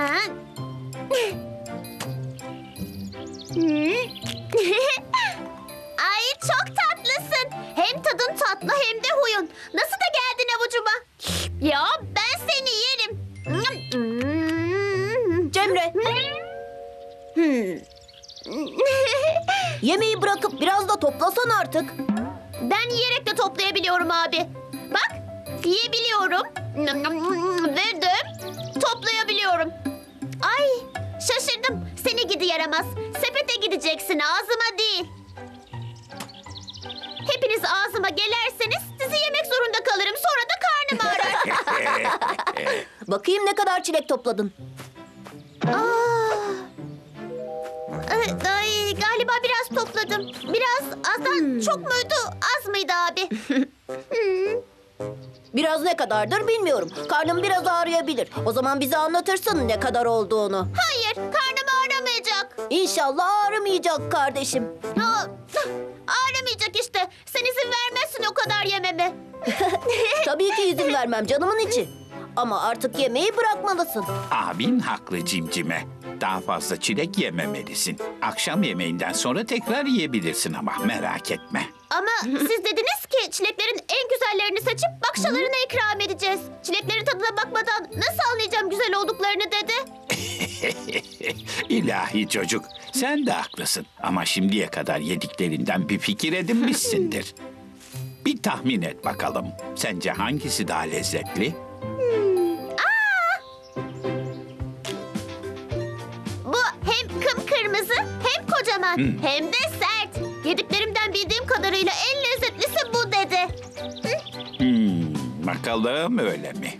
Ay çok tatlısın. Hem tadın tatlı hem de huyun. Nasıl da geldin avucuma? Ya ben seni yerim. Cemre. Yemeği bırakıp biraz da toplasan artık. Ben yiyerek de toplayabiliyorum abi. Bak, yiyebiliyorum. Ve de toplayabiliyorum. Ay, şaşırdım. Seni gidi yaramaz. Sepete gideceksin, ağzıma değil. Hepiniz ağzıma gelerseniz sizi yemek zorunda kalırım. Sonra da karnım ağrır. Bakayım ne kadar çilek topladın. Ay, galiba biraz topladım. Biraz azdan çok muydu, az mıydı abi? Biraz ne kadardır bilmiyorum. Karnım biraz ağrıyabilir. O zaman bize anlatırsın ne kadar olduğunu. Hayır, karnım ağrımayacak. İnşallah ağrımayacak kardeşim. Ağrımayacak işte. Sen izin vermezsin o kadar yememe. Tabii ki izin vermem canımın içi. Ama artık yemeği bırakmalısın. Abin haklı Cimcime. Daha fazla çilek yememelisin. Akşam yemeğinden sonra tekrar yiyebilirsin ama merak etme. Ama siz dediniz ki çileklerin en güzellerini seçip bakşalarına ikram edeceğiz. Çileklerin tadına bakmadan nasıl anlayacağım güzel olduklarını dedi. İlahi çocuk, sen de haklısın. Ama şimdiye kadar yediklerinden bir fikir edinmişsindir. Bir tahmin et bakalım. Sence hangisi daha lezzetli? Bu hem kıpkırmızı hem kocaman hem de sert. Yediklerimden bildiğim kadarıyla en lezzetlisi bu dedi. Bakalım öyle mi?